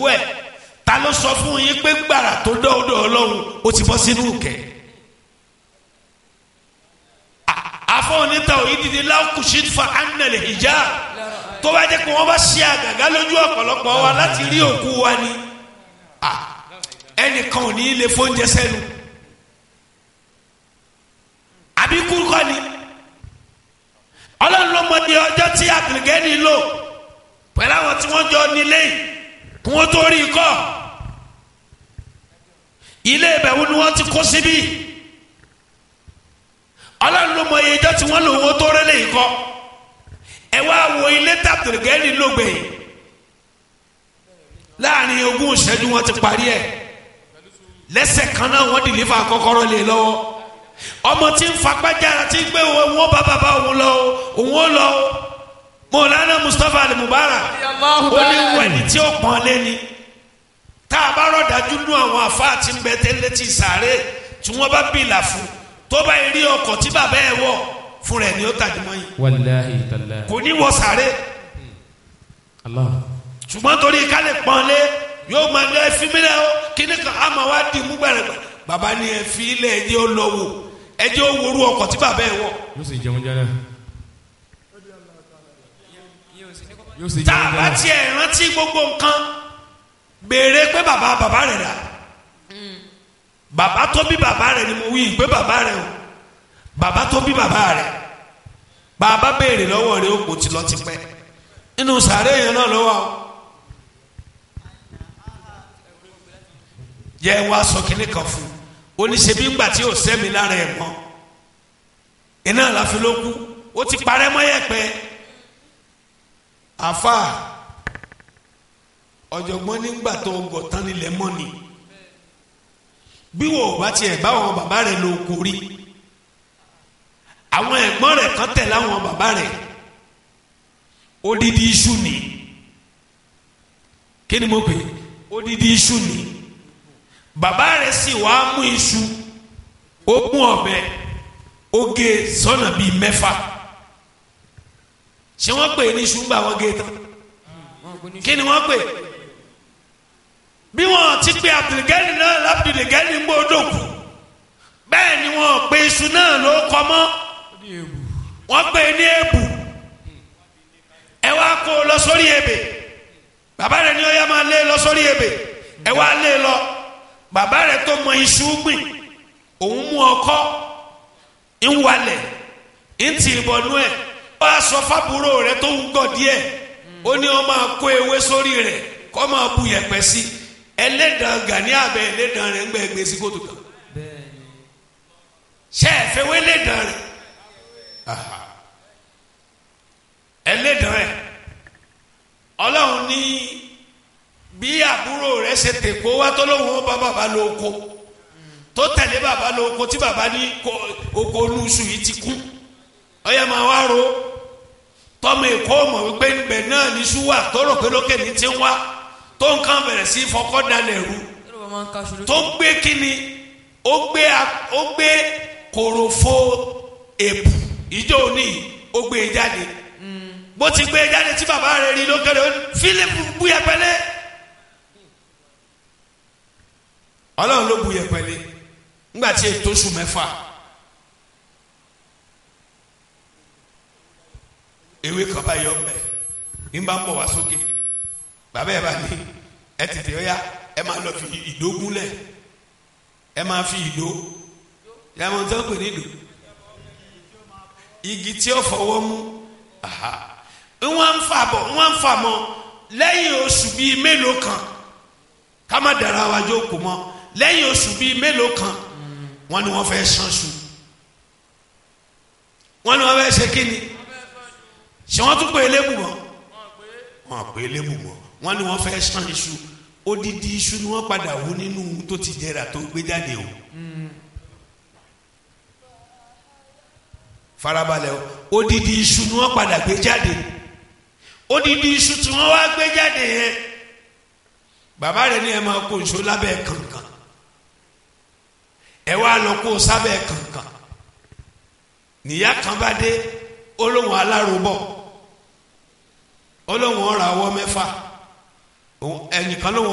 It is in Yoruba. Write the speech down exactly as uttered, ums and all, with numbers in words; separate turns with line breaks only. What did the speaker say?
wẹ̀ ta ló sọ fún yín pé gbàrà tó dọ́ọ̀dọ̀ ọlọ́run ó ti bọ́ sínú kẹ́ afọ́nìta òyìn dídí lákùsí fa anàlẹ̀ ìjà tó bá jẹ́ pé wọ́n bá ṣe àgàgà lójú ọ̀pọ̀lọpọ̀ wa láti rí òkú wa ni ẹnìkan ò ní lè fóúnjẹ sẹ́nu àbí kúrúkọ ni ọlọ́run ló mọ ní ọjọ́ tí àgbẹ̀gẹ́ ni lò pẹ̀lú àwọn tí wọ́n jọ nílé kí wọ́n tó rí ikọ́ ilé ìbẹ̀wò ni wọ́n ti kó síbí ọlọ́run ló mọ iye ọjọ́ tí wọ́n lò wọ́n tó rẹ́lẹ̀ ikọ́ ẹ wá wo ilé tàgbẹ̀gẹ́ ni lò gbẹ̀yìn láàrin ogún ìṣẹ́jú wọ́n ti parí ẹ̀ lẹ́sẹ̀ kan náà wọ́n dìlífà kọ́kọ́rọ́ lé lọ́wọ́ ọmọ tí ń fagbájára tí ń gbé wọn bá bàbá òun lọ òun ó lọ Mọ̀lánà Mustapha Al-Mubarak ó ní wẹ̀ni tí ó pọ́n lé ni tá a bá rọ̀dájú nú àwọn àfáà tí ń bẹ tẹ́lẹ̀ tí sàárè tí wọ́n bá bìlà fún tó bá rí ọkọ̀ tí bàbá ẹ̀ wọ̀ fún rẹ̀ ni ó tàjú mọ́ yìí
wàláhì tàláhì
kò ní wọ sàárè ṣùgbọ́n torí ká lè pọ́n lé yóò máa lé ẹfí mílẹ̀ ó kíní kan á máa wá dì mú gbẹ̀rẹ̀ bàbá ní ẹfí ilé ẹjẹ́ ó lọ wò ẹjẹ́ ó worú ọkọ̀ tí bàbá ẹ̀ wọ̀.
yóò sì jẹun jẹun náà.
tá a bá tiẹ̀ rántí gbogbo nǹkan béèrè pé bàbá bàbá rẹ̀ rà bàbá tó bí bàbá rẹ̀ ni mo wí pé bàbá rẹ̀ o bàbá tó bí bàbá rẹ̀ bàbá béèrè lọ́wọ́ rẹ̀ ó kò tí lọ ti pẹ́ nínú sàárè yẹn náà lọ́wọ́ o. yẹ wá sọ kínní kan fún oníṣẹ́bí ńgbà tí ò sẹ́mi lára ẹ̀ mọ́ iná láfi ló kú ó ti parẹ́ mọ́ yẹ̀pẹ̀ àfa ọ̀jọ̀gbọ́n nígbà tó gọ̀ tán nílẹ̀ mọ́ ni bí wò bá tiẹ̀ bá wọn bàbá rẹ̀ ló kórí àwọn ẹ̀gbọ́n rẹ̀ kan tẹ̀ láwọn bàbá rẹ̀ odidi iṣu ni kí ni mo pè odidi iṣu ni bàbá rẹ̀ sì wá mú iṣu ó mú ọ̀bẹ ó gé sọ́nà bíi mẹ́fà ṣé wọ́n pè ní iṣu ńgbà wọ́n gé tán kí ni wọ́n pè bí wọ́n ti pè Abdulgani náà Abdulgani ń gbọ́dọ̀ kù bẹ́ẹ̀ ni wọ́n pè iṣu náà ló kọ́ mọ́ wọ́n pè ní èbù ẹ wá kó lọ sórí ebè bàbá rẹ̀ ní ó yá máa lé lọ sórí ebè ẹ wá lé lọ bàbá rẹ̀ tó mọ iṣu gbìn òun mú ọkọ́ ń walẹ̀ ń tì ìbọnú ẹ̀ ó wá sọ fábúrò rẹ̀ tó ń gọ̀ díẹ̀ ó ní ó máa kó ewé sórí rẹ̀ kó máa bu yẹ̀pẹ̀ sí ẹlẹ́dàn Gani abẹ́ ẹlẹ́dàn rẹ̀ ń gbẹ́ gbé sí kótó kan ṣe é fẹ́ wé ẹlẹ́dàn rẹ̀ ẹlẹ́dàn rẹ̀ ọlọ́run ní bí àbúrò rẹ̀ ṣe tèkó wá tó lóun ó bá bàbá lóko tó tẹ̀lé bàbá lóko tí bàbá ní oko olúṣù yìí ti kú ọyẹ máa wá ro tọmọ èkó mọ̀ wípé níbẹ̀ náà ní ṣúwà tó rò pé lókè ní ti ń wá tó nǹkan bẹ̀rẹ̀ sí fọkọ́ dalẹ̀ rú tó gbé kíni ó gbé ó gbé kòròfo èpù ìjọ òní ó gbé e jáde bó ti gbé e jáde tí bàbá rẹ̀ rí lókèrè Fílípù bú yẹpẹlẹ ọlọ́run ló bu yẹpẹlẹ ńgbà tí ètò oṣù mẹ́fà ewé kan bá yọ ọbẹ̀ ń bá ń bọ̀ wá sókè bàbá ẹ̀ bá ní ẹ tètè ọ̀yá ẹ máa lọ fi ìdó gúnlẹ̀ ẹ máa fi ìdó yàrá wọn tó ń pè ní ìdó igi tí ó fọwọ́ mú wọ́n ń fà bọ̀ wọ́n ń fà mọ́ lẹ́yìn oṣù bíi mélòó kan ká má dara wa jókòó mọ́ lẹ́yìn oṣù bíi mélòó kan wọ́n ní wọ́n fẹ́ ṣánṣu wọ́n ní wọ́n fẹ́ ṣe kíni ṣé wọ́n tún pè é lébù mọ́ wọ́n pè é lébù mọ́ wọ́n ní wọ́n fẹ́ ṣán iṣu odidi iṣu ni wọ́n padà wú nínú tó ti jẹrà tó gbé jáde o farabalẹ̀ o odidi iṣu ni wọ́n padà gbé jáde odidi iṣu tí wọ́n wá gbé jáde yẹn bàbá rẹ̀ ní ẹ máa kó iṣu lábẹ́ kànkàn ẹ wá lọ kó sábẹ́ kànkàn níyà kan bá dé olóhùn alárobọ̀ olóhùn ọ̀rọ̀ àwọ̀ mẹ́fà ẹnìkan lóhùn.